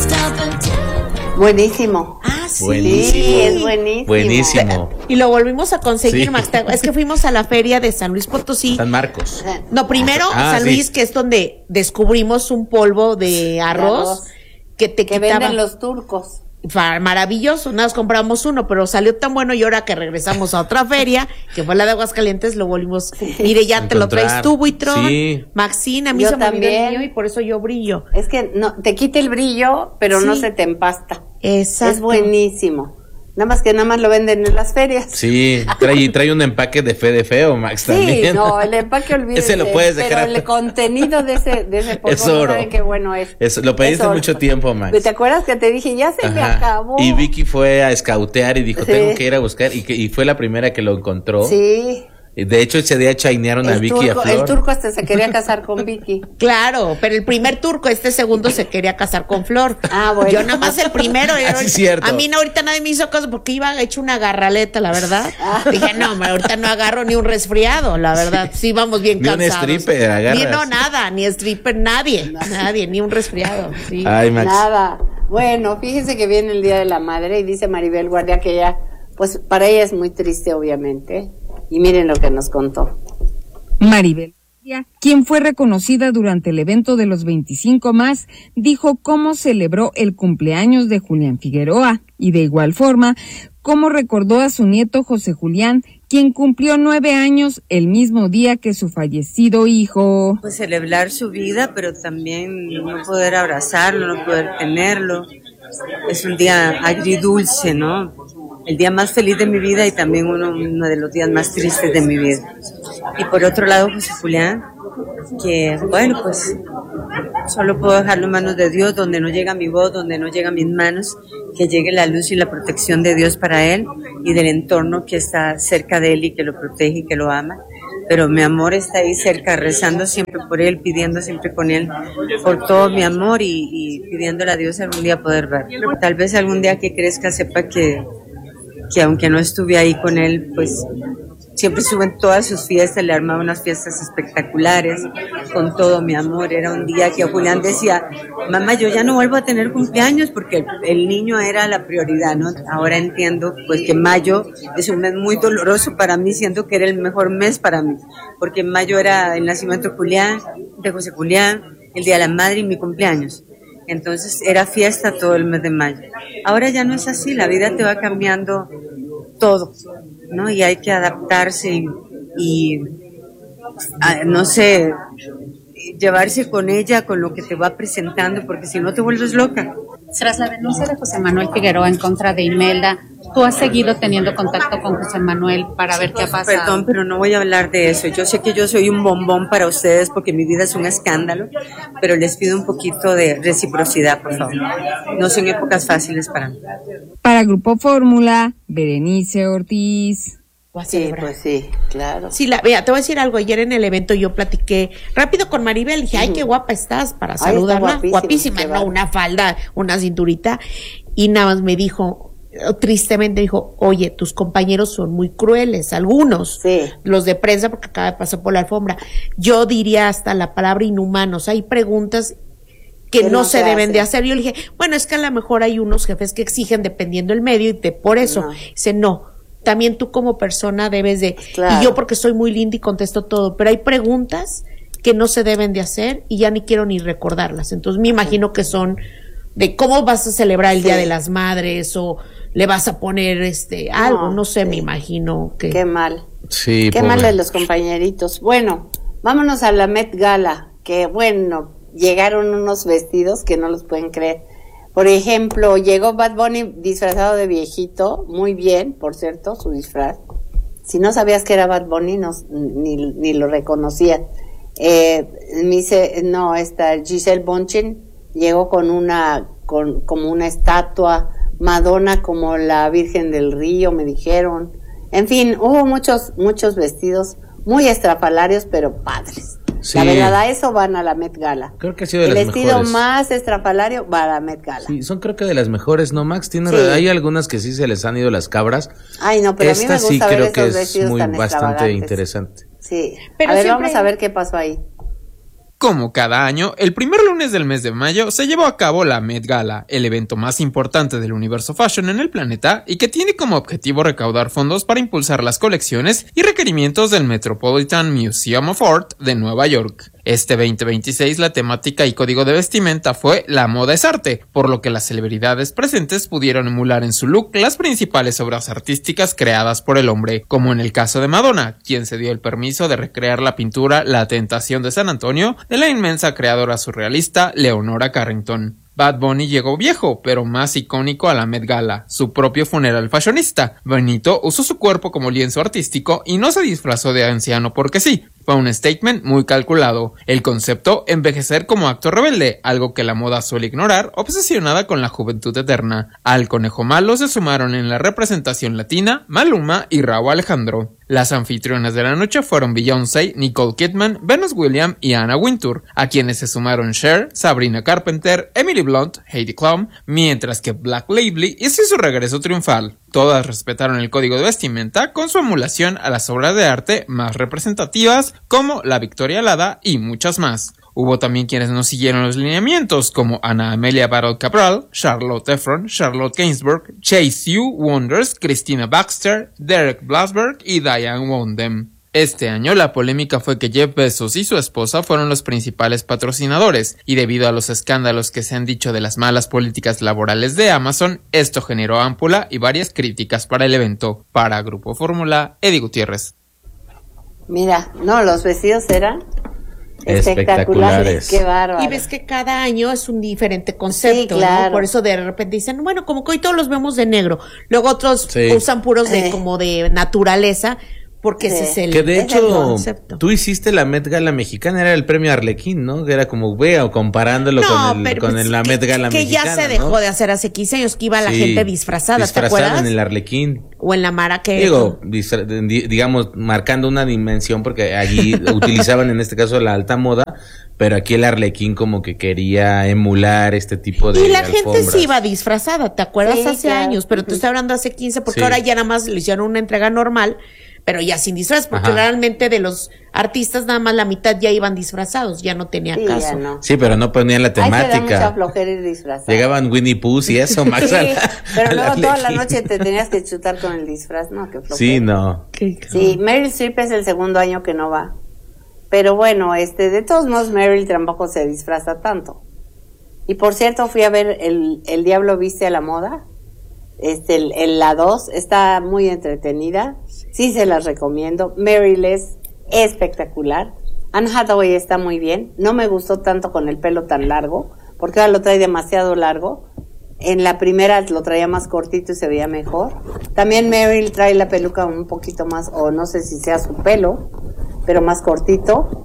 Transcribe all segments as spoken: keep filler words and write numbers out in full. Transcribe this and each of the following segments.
Buenísimo. Ah, sí. Buenísimo. Sí, es buenísimo. Buenísimo. Y lo volvimos a conseguir, Sí. Max. Es que fuimos a la feria de San Luis Potosí. San Marcos. No, primero Ah, San sí. Luis, que es donde descubrimos un polvo de arroz, arroz. que te Que quitaba. venden los turcos. Fa- Maravilloso, nada más compramos uno, pero salió tan bueno y ahora que regresamos a otra feria, que fue la de Aguascalientes, lo volvimos. Mire, ya te lo traes Encontrar. tú, Buitrón. Sí. Maxine, a mí Yo se me olvidó el también. mío y por eso yo brillo. Es que no, te quita el brillo, pero Sí. no se te empasta. Exacto. Es buenísimo. Nada más que nada más lo venden en las ferias. Sí, trae, trae un empaque de fe de feo, Max, Sí, también. no, el empaque olvídese. Ese lo puedes dejar. Pero el contenido de ese, de ese polvo, Es no oro. saben qué bueno es. Es- lo pediste Es oro. mucho tiempo, Max. ¿Te acuerdas que te dije, ya se me Ajá. acabó? Y Vicky fue a escautear y dijo, Sí. tengo que ir a buscar. Y, que, y fue la primera que lo encontró. Sí. De hecho, ese día chainearon a El Vicky y a turco, Flor. el turco hasta se quería casar con Vicky. Claro, pero el primer turco, este segundo se quería casar con Flor. Ah, bueno. Yo nada más el primero. Ah, yo- sí, cierto. A mí no, ahorita nadie me hizo caso porque iba hecho una garraleta, la verdad. Ah. Dije, no, hombre, ahorita no agarro ni un resfriado, la verdad. Sí, vamos bien Ni un cansados. stripper agarras. Ni, no, nada, ni stripper, nadie, nadie, ni un resfriado. Sí. Ay, Max. Nada. Bueno, fíjense que viene el Día de la Madre y dice Maribel Guardia que ella, pues para ella es muy triste, obviamente. Y miren lo que nos contó. Maribel, quien fue reconocida durante el evento de los veinticinco más, dijo cómo celebró el cumpleaños de Julián Figueroa y de igual forma cómo recordó a su nieto José Julián, quien cumplió nueve años el mismo día que su fallecido hijo. Pues celebrar su vida, pero también no poder abrazarlo, no poder tenerlo. Es un día agridulce, ¿no? El día más feliz de mi vida y también uno, uno de los días más tristes de mi vida. Y por otro lado, José Julián, que bueno, pues solo puedo dejarlo en manos de Dios, donde no llega mi voz, donde no llegan mis manos, que llegue la luz y la protección de Dios para él y del entorno que está cerca de él y que lo protege y que lo ama. Pero mi amor está ahí cerca, rezando siempre por él, pidiendo siempre con él por todo mi amor y, y pidiéndole a Dios algún día poder verlo. Tal vez algún día que crezca sepa que, que aunque no estuve ahí con él, pues siempre estuve en todas sus fiestas, le armaba unas fiestas espectaculares, con todo mi amor. Era un día que Julián decía, mamá, yo ya no vuelvo a tener cumpleaños porque el, el niño era la prioridad, ¿no? Ahora entiendo pues que mayo es un mes muy doloroso para mí, siendo que era el mejor mes para mí, porque en mayo era el nacimiento de Julián, de José Julián, el Día de la Madre y mi cumpleaños. Entonces era fiesta todo el mes de mayo. Ahora ya no es así, la vida te va cambiando todo, ¿no? Y hay que adaptarse y, y a, no sé, llevarse con ella, con lo que te va presentando, porque si no te vuelves loca. Tras la denuncia de José Manuel Figueroa en contra de Imelda, ¿tú has seguido teniendo contacto con José Manuel para ver qué ha pasado? Perdón, pero no voy a hablar de eso. Yo sé que yo soy un bombón para ustedes porque mi vida es un escándalo, pero les pido un poquito de reciprocidad, por favor. No son épocas fáciles para mí. Para Grupo Fórmula, Berenice Ortiz. Sí, pues sí, claro. Sí, la, vea, te voy a decir algo. Ayer en el evento yo platiqué rápido con Maribel. Dije, ay, qué guapa estás para Ay, saludarla. está Guapísima, guapísima, qué no, va. una falda, una cinturita. Y nada más me dijo, tristemente dijo, oye, tus compañeros son muy crueles, algunos. Sí. Los de prensa, porque acaba de pasar por la alfombra. Yo diría hasta la palabra inhumanos. Hay preguntas que, Que no, no se, se deben hacen. de hacer. Yo le dije, bueno, es que a lo mejor hay unos jefes que exigen dependiendo el medio y te, por eso. No. Dice, no. También tú como persona debes de, Claro. y yo porque soy muy linda y contesto todo, pero hay preguntas que no se deben de hacer y ya ni quiero ni recordarlas. Entonces me imagino que son de cómo vas a celebrar el Sí. Día de las Madres o le vas a poner este algo, No, no, sé, sí. me imagino que Qué mal. Sí, Qué pobre. mal de los compañeritos. Bueno, vámonos a la Met Gala, que bueno, llegaron unos vestidos que no los pueden creer. Por ejemplo, llegó Bad Bunny disfrazado de viejito, muy bien, por cierto, su disfraz. Si no sabías que era Bad Bunny, no, ni, ni lo reconocías. Eh, me dice, no, esta Giselle Bündchen llegó con una, con, como una estatua, Madonna como la Virgen del Río, me dijeron. En fin, hubo muchos, muchos vestidos muy estrafalarios, pero padres. Sí. La verdad, a eso van a la Met Gala. Creo que ha sido de El las vestido mejores. más estrafalario va a la Met Gala. Sí, son creo que de las mejores, ¿no, Max? Tiene, Sí. Hay algunas que sí se les han ido las cabras. Ay, no, pero a mí Esta me gusta sí ver creo esos que es vestidos muy tan bastante extravagantes. interesante. Sí. Pero a ver, siempre- vamos a ver qué pasó ahí. Como cada año, el primer lunes del mes de mayo se llevó a cabo la Met Gala, el evento más importante del universo fashion en el planeta y que tiene como objetivo recaudar fondos para impulsar las colecciones y requerimientos del Metropolitan Museum of Art de Nueva York. Este veinte veintiséis la temática y código de vestimenta fue "La moda es arte", por lo que las celebridades presentes pudieron emular en su look las principales obras artísticas creadas por el hombre, como en el caso de Madonna, quien se dio el permiso de recrear la pintura La Tentación de San Antonio de la inmensa creadora surrealista Leonora Carrington. Bad Bunny llegó viejo, pero más icónico a la Met Gala, su propio funeral fashionista. Benito usó su cuerpo como lienzo artístico y no se disfrazó de anciano porque sí. Fue un statement muy calculado. El concepto, envejecer como acto rebelde, algo que la moda suele ignorar, obsesionada con la juventud eterna. Al conejo malo se sumaron en la representación latina Maluma y Rauw Alejandro. Las anfitrionas de la noche fueron Beyoncé, Nicole Kidman, Venus Williams y Anna Wintour, a quienes se sumaron Cher, Sabrina Carpenter, Emily Blunt, Heidi Klum, mientras que Black Lively hizo su regreso triunfal. Todas respetaron el código de vestimenta con su emulación a las obras de arte más representativas como la Victoria Alada y muchas más. Hubo también quienes no siguieron los lineamientos, como Ana Amelia Battle Cabral, Charlotte Efron, Charlotte Gainsbourg, Chase U Wonders, Christina Baxter, Derek Blasberg y Diane Wondem. Este año la polémica fue que Jeff Bezos y su esposa fueron los principales patrocinadores, y debido a los escándalos que se han dicho de las malas políticas laborales de Amazon, esto generó ámpula y varias críticas para el evento. Para Grupo Fórmula, Eddie Gutiérrez. Mira, no, los vestidos eran espectaculares. espectaculares. Qué bárbaro. Y ves que cada año es un diferente concepto, Sí, claro. ¿no? Por eso de repente dicen, bueno, como que hoy todos los vemos de negro. Luego otros Sí. usan puros de Eh. como de naturaleza, porque ese Sí. es el, Que de es el hecho, concepto. tú hiciste la Met Gala mexicana, era el premio Arlequín, ¿no? Que era como, vea, comparándolo con, el, pero con pues el- la que- Met Gala que mexicana, ya se dejó ¿no? de hacer hace quince años, que iba la Sí, gente disfrazada, ¿te disfrazada acuerdas? en el Arlequín. O en la Mara que... Digo, distra- di- digamos, marcando una dimensión, porque allí utilizaban en este caso la alta moda, pero aquí el Arlequín como que quería emular este tipo de Y la gente alfombras. sí iba disfrazada, ¿te acuerdas? Sí, hace claro. años, pero te estoy hablando hace quince, porque Sí. ahora ya nada más le hicieron una entrega normal, pero ya sin disfraz, porque Ajá. realmente de los artistas nada más la mitad ya iban disfrazados, ya no tenía Sí, caso. ya no. Sí, pero no ponían la Ahí te da mucha temática. flojera ir disfrazado. Llegaban Winnie Pooh y eso, Max. Sí, a la- pero al luego toda la Arlequín. noche te tenías que chutar con el disfraz, ¿no? Qué flojera. Sí, no. Sí, Meryl Streep es el segundo año que no va. Pero bueno, este, de todos modos Meryl tampoco se disfraza tanto. Y por cierto, fui a ver el, el Diablo Viste a la Moda. Este, el, el la dos está muy entretenida. Sí se las recomiendo. Meryl es espectacular. Anne Hathaway está muy bien. No me gustó tanto con el pelo tan largo, porque ahora lo trae demasiado largo. En la primera lo traía más cortito y se veía mejor. También Meryl trae la peluca un poquito más, o no sé si sea su pelo, pero más cortito.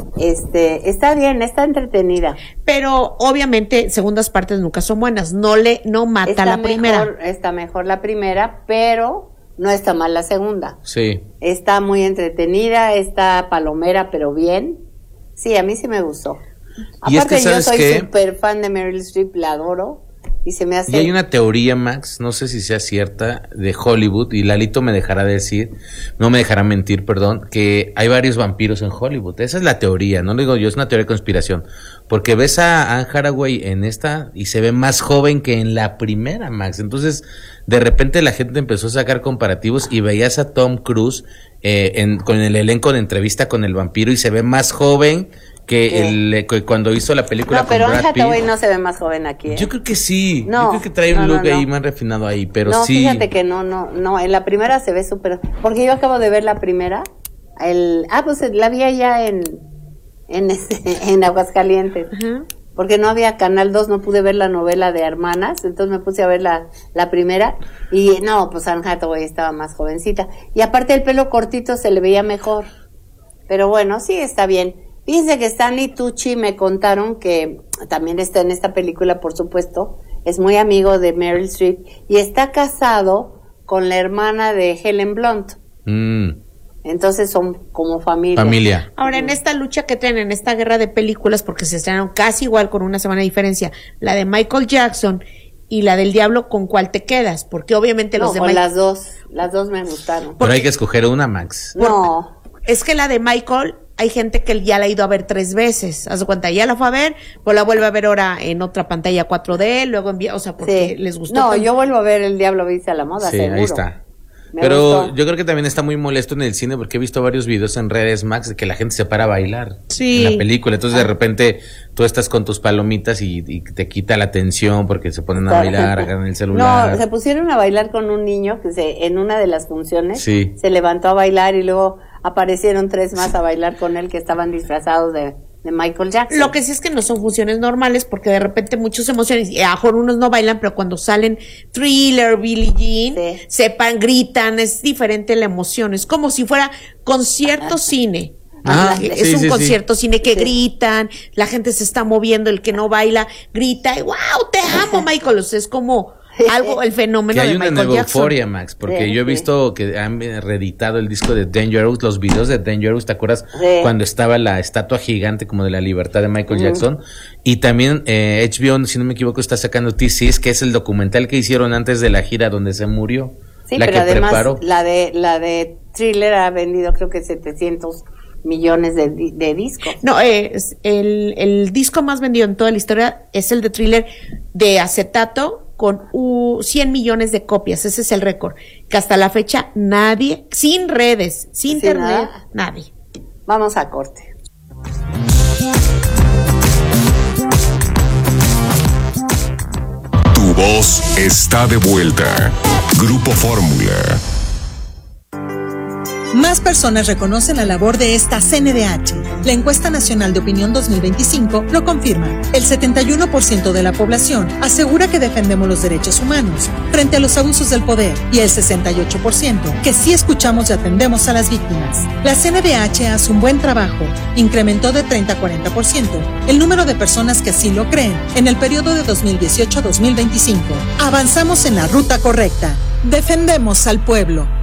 Este, está bien, está entretenida. Pero obviamente segundas partes nunca son buenas, no le no mata Está la mejor, primera. está mejor la primera, pero no está mal la segunda. Sí. Está muy entretenida, está palomera, pero bien. Sí, a mí sí me gustó. Y es Aparte, que, ¿sabes yo soy qué? súper fan de Meryl Streep, la adoro. Y se me hace... Y hay una teoría, Max, no sé si sea cierta, de Hollywood, y Lalito me dejará decir, no me dejará mentir, perdón, que hay varios vampiros en Hollywood. Esa es la teoría, no lo digo yo, es una teoría de conspiración. Porque ves a Anne Hathaway en esta y se ve más joven que en la primera, Max. Entonces, de repente la gente empezó a sacar comparativos y veías a Tom Cruise eh, en, con el elenco de Entrevista con el Vampiro y se ve más joven que ¿Qué? el que cuando hizo la película No, pero con Anne Brad Pitt. Hathaway no se ve más joven aquí, ¿eh? Yo creo que sí, No, yo creo que trae un no, no, look no. ahí más refinado ahí, pero no, sí. fíjate que no, no, no, en la primera se ve súper, porque yo acabo de ver la primera, el, ah, pues la vi allá en, en, este, en Aguascalientes, Ajá. porque no había Canal dos, no pude ver la novela de Hermanas, entonces me puse a ver la, la primera, y no, pues Anne Hathaway estaba más jovencita, y aparte el pelo cortito se le veía mejor, pero bueno, sí está bien. Fíjense que Stanley Tucci me contaron que también está en esta película, por supuesto, es muy amigo de Meryl Streep y está casado con la hermana de Helen Blunt. Mm, Entonces son como familia. familia. Ahora, en esta lucha que traen, en esta guerra de películas, porque se estrenaron casi igual con una semana de diferencia, la de Michael Jackson y la del Diablo, ¿con cuál te quedas? Porque obviamente No, los de con Michael... las dos, las dos me gustaron. Pero hay que escoger una, Max. No, Es que la de Michael hay gente que ya la ha ido a ver tres veces. Haz de cuenta, ya la fue a ver, pues la vuelve a ver ahora en otra pantalla cuatro D, luego envía, o sea, porque Sí. les gustó. No, tanto. yo vuelvo a ver El Diablo Viste a la Moda, Sí, seguro. ahí está. Me Pero gustó. yo creo que también está muy molesto en el cine porque he visto varios videos en redes, Max, de que la gente se para a bailar Sí. en la película. Entonces de repente tú estás con tus palomitas y, y te quita la atención porque se ponen a bailar, agarran el celular. No, se pusieron a bailar con un niño que se, en una de las funciones Sí. se levantó a bailar y luego aparecieron tres más a bailar con él que estaban disfrazados de, de Michael Jackson. Lo que sí es que no son funciones normales porque de repente muchos emociones, y a lo mejor unos no bailan, pero cuando salen Thriller, Billie Jean, Sí. sepan, gritan, es diferente la emoción, es como si fuera concierto cine. Ah, es sí, un sí, concierto cine que Sí. gritan, la gente se está moviendo, el que no baila grita, y wow, te amo, Michael. O sea, es como algo, el fenómeno Que hay de una Michael nueva Jackson. euforia, Max, porque Sí, yo he sí. visto que han reeditado el disco de Dangerous, los videos de Dangerous, ¿te acuerdas? Sí. Cuando estaba la estatua gigante como de la libertad de Michael Jackson. Y también eh, H B O, si no me equivoco, está sacando T C S, que es el documental que hicieron antes de la gira donde se murió. Sí, la pero que además preparó. la de la de Thriller ha vendido creo que setecientos millones de, di- de discos. No, eh, es el, el disco más vendido en toda la historia es el de Thriller de acetato con uh, cien millones de copias. Ese es el récord. Que hasta la fecha nadie, sin redes, sin ¿Sin internet, nada? nadie. Vamos a corte. Tu voz está de vuelta. Grupo Fórmula. Más personas reconocen la labor de esta C N D H. La encuesta nacional de opinión dos mil veinticinco lo confirma. El setenta y uno por ciento de la población asegura que defendemos los derechos humanos frente a los abusos del poder y el sesenta y ocho por ciento que sí escuchamos y atendemos a las víctimas. La C N D H hace un buen trabajo. Incrementó de treinta a cuarenta por ciento el número de personas que así lo creen en el periodo de dos mil dieciocho a dos mil veinticinco. Avanzamos en la ruta correcta. Defendemos al pueblo.